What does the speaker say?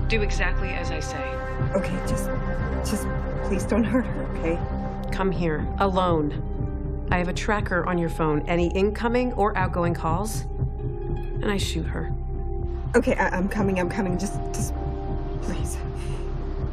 Do exactly as I say. Okay, just please don't hurt her, okay? Come here, alone. I have a tracker on your phone. Any incoming or outgoing calls, and I shoot her. Okay, I'm coming, just please.